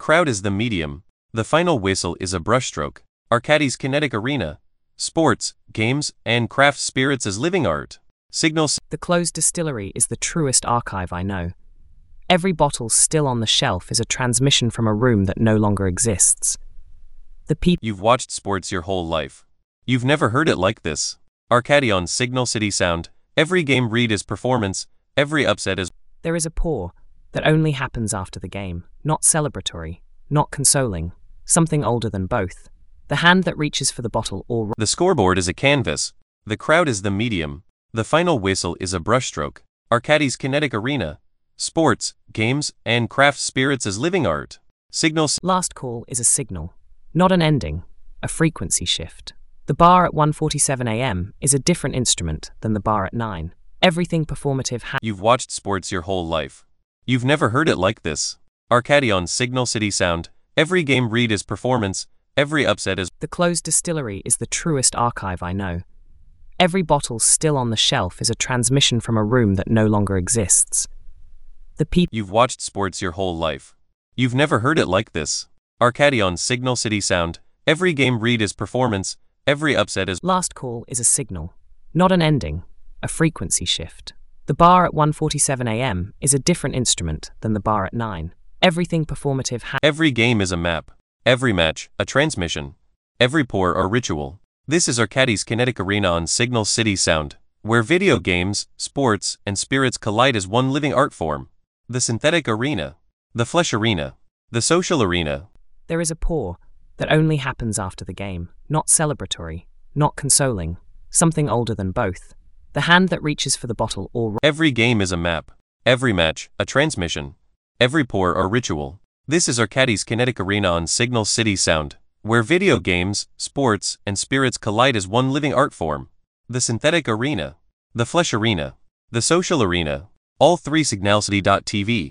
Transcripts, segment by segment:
crowd is the medium. The final whistle is a brushstroke. Arcades Kinetic Arena. Sports, games, and craft spirits as living art. Signal. The closed distillery is the truest archive I know. Every bottle still on the shelf is a transmission from a room that no longer exists. The people. You've watched sports your whole life. You've never heard it like this. Arcadion Signal City Sound. Every game read is performance. Every upset is. There is a pour that only happens after the game, not celebratory, not consoling, something older than both. The hand that reaches for the bottle or. The scoreboard is a canvas. The crowd is the medium. The final whistle is a brushstroke. Arcades Kinetic Arena. Sports, games, and craft spirits as living art. Signal. Last call is a signal, not an ending, a frequency shift. The bar at 1:47 a.m. is a different instrument than the bar at 9. Everything performative. You've watched sports your whole life. You've never heard it like this. Arcadion Signal City Sound. Every game read is performance. Every upset is. The closed distillery is the truest archive I know. Every bottle still on the shelf is a transmission from a room that no longer exists. The people. You've watched sports your whole life. You've never heard it like this. Arcadion Signal City Sound. Every game read is performance. Every upset is. Last call is a signal, not an ending, a frequency shift. The bar at 1:47 a.m. is a different instrument than the bar at 9. Everything performative. Every game is a map. Every match, a transmission. Every pour, a ritual. This is Arcades Kinetic Arena on Signal City Sound, where video games, sports, and spirits collide as one living art form. The synthetic arena. The flesh arena. The social arena. There is a pour that only happens after the game, not celebratory, not consoling, something older than both. The hand that reaches for the bottle or. Every game is a map. Every match, a transmission. Every pour, a ritual. This is Arcades Kinetic Arena on Signal City Sound, where video games, sports, and spirits collide as one living art form. The synthetic arena. The flesh arena. The social arena. All three signalcity.tv.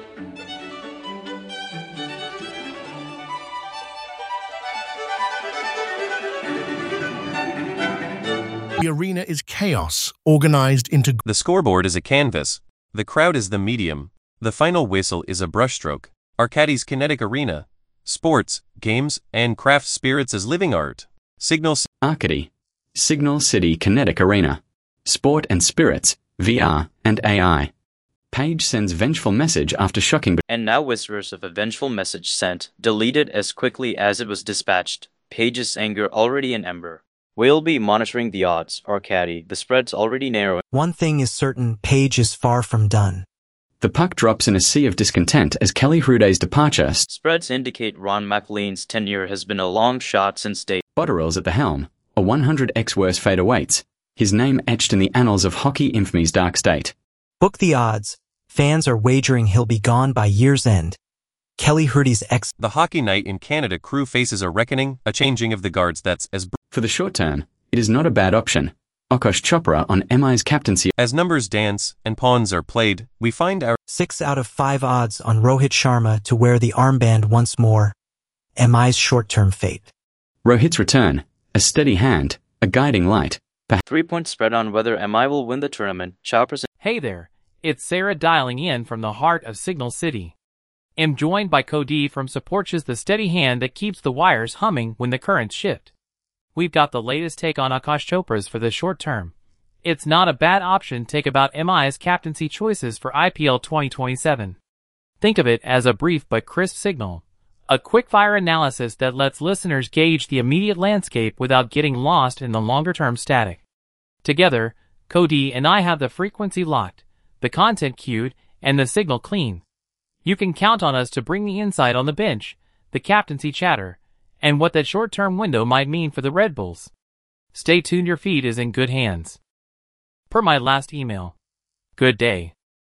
The arena is chaos, organized into. The scoreboard is a canvas. The crowd is the medium. The final whistle is a brushstroke. Arcades Kinetic Arena. Sports, games, and craft spirits as living art. Signal. Arcady. Signal City Kinetic Arena. Sport and spirits, VR, and AI. Page sends vengeful message after shocking. And now whispers of a vengeful message sent, deleted as quickly as it was dispatched. Page's anger already an ember. We'll be monitoring the odds, Arcady. The spread's already narrowing. One thing is certain, Page is far from done. The puck drops in a sea of discontent as Kelly Hrudey's departure. Spreads indicate Ron MacLean's tenure has been a long shot since day. Botterill's at the helm. A 100x worse fate awaits. His name etched in the annals of hockey infamy's dark state. Book the odds. Fans are wagering he'll be gone by year's end. Kelly Hrudey's ex. The Hockey Night in Canada crew faces a reckoning, a changing of the guards that's as. For the short term, it is not a bad option. Akash Chopra on MI's captaincy. As numbers dance and pawns are played, we find our. 6 out of 5 odds on Rohit Sharma to wear the armband once more. MI's short-term fate. Rohit's return, a steady hand, a guiding light. 3-point spread on whether MI will win the tournament. Chopra's. Hey there, it's Sarah dialing in from the heart of Signal City. I'm joined by Cody from Supports, the steady hand that keeps the wires humming when the currents shift. We've got the latest take on Akash Chopra's for the short term. It's not a bad option to take about MI's captaincy choices for IPL 2027. Think of it as a brief but crisp signal. A quick-fire analysis that lets listeners gauge the immediate landscape without getting lost in the longer-term static. Together, Cody and I have the frequency locked, the content queued, and the signal clean. You can count on us to bring the insight on the bench, the captaincy chatter, and what that short-term window might mean for the Red Bulls. Stay tuned, your feed is in good hands. Per my last email. Good day.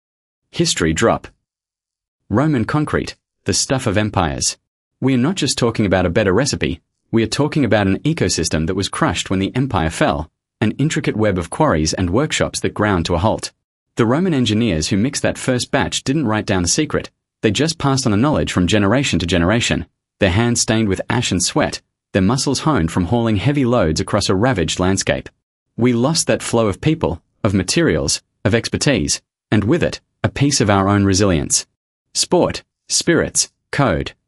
History drop. Roman concrete, the stuff of empires. We are not just talking about a better recipe, we are talking about an ecosystem that was crushed when the empire fell, an intricate web of quarries and workshops that ground to a halt. The Roman engineers who mixed that first batch didn't write down the secret, they just passed on the knowledge from generation to generation, their hands stained with ash and sweat, their muscles honed from hauling heavy loads across a ravaged landscape. We lost that flow of people, of materials, of expertise, and with it, a piece of our own resilience. Sport, spirits, code,